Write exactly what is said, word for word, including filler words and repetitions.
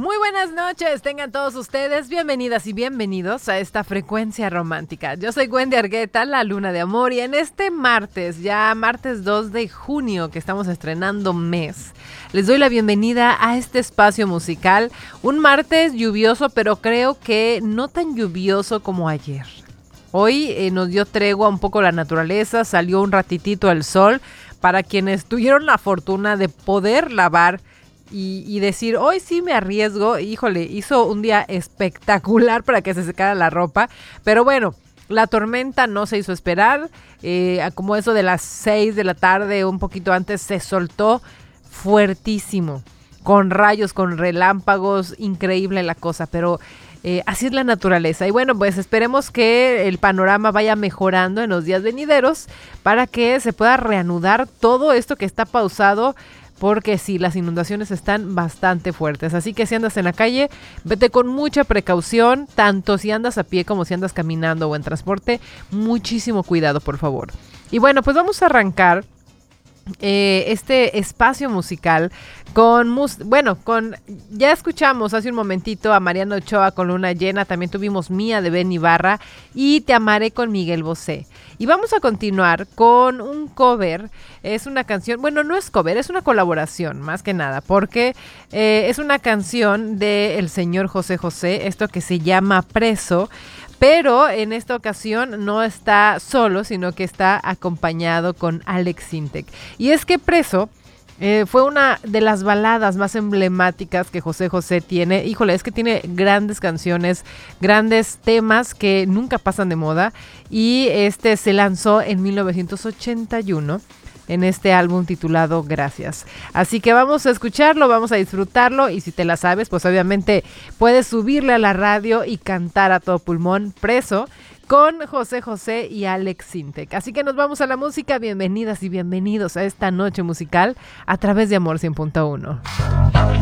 Muy buenas noches, tengan todos ustedes bienvenidas y bienvenidos a esta frecuencia romántica. Yo soy Wendy Argueta, la luna de amor, y en este martes, ya martes dos de junio, que estamos estrenando mes, les doy la bienvenida a este espacio musical. Un martes lluvioso, pero creo que no tan lluvioso como ayer. Hoy eh, nos dio tregua un poco la naturaleza, salió un ratitito el sol. Para quienes tuvieron la fortuna de poder lavar Y, y decir, hoy sí me arriesgo, híjole, hizo un día espectacular para que se secara la ropa, pero bueno, la tormenta no se hizo esperar, eh, como eso de las seis de la tarde, un poquito antes, se soltó fuertísimo, con rayos, con relámpagos, increíble la cosa, pero eh, así es la naturaleza. Y bueno, pues esperemos que el panorama vaya mejorando en los días venideros para que se pueda reanudar todo esto que está pausado, porque sí, las inundaciones están bastante fuertes. Así que si andas en la calle, vete con mucha precaución, tanto si andas a pie como si andas caminando o en transporte. Muchísimo cuidado, por favor. Y bueno, pues vamos a arrancar eh, este espacio musical con, mus- bueno, con, ya escuchamos hace un momentito a Mariano Ochoa con Luna Llena, también tuvimos Mía de Ben Ibarra y Te Amaré con Miguel Bosé. Y vamos a continuar con un cover, es una canción, bueno, no es cover, es una colaboración, más que nada, porque eh, es una canción del señor José José, esto que se llama Preso, pero en esta ocasión no está solo, sino que está acompañado con Alex Sintek. Y es que Preso Eh, fue una de las baladas más emblemáticas que José José tiene. Híjole, es que tiene grandes canciones, grandes temas que nunca pasan de moda. Y este se lanzó en mil novecientos ochenta y uno en este álbum titulado Gracias. Así que vamos a escucharlo, vamos a disfrutarlo. Y si te la sabes, pues obviamente puedes subirle a la radio y cantar a todo pulmón Preso con José José y Alex Sintek. Así que nos vamos a la música. Bienvenidas y bienvenidos a esta noche musical a través de Amor cien punto uno.